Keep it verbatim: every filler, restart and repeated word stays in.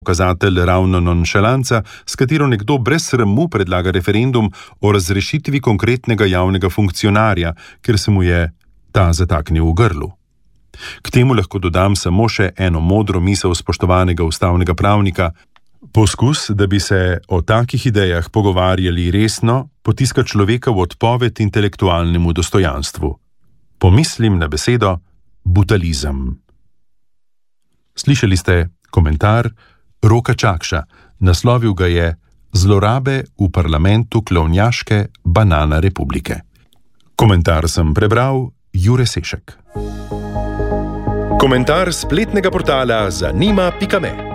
pokazatelj ravno nonšalanca, s katero nekdo brez sramu predlaga referendum o razrešitvi konkretnega javnega funkcionarja, ker se mu je ta zataknil v grlu. K temu lahko dodam samo še eno modro misel spoštovanega ustavnega pravnika. Poskus, da bi se o takih idejah pogovarjali resno, potiska človeka v odpoved intelektualnemu dostojanstvu. Pomislim na besedo brutalizem. Slišali ste komentar Roka Čakša, naslovil ga je Zlorabe v parlamentu klovnjaške Banana republike. Komentar sem prebral Jure Sešek. Komentar spletnega portala zanima pika me.